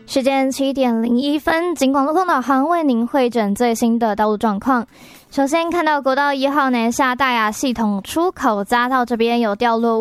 时间7:01，警广路况导航为您汇整最新的道路状况。首先看到国道1号南下大雅系统出口匝道这边有掉落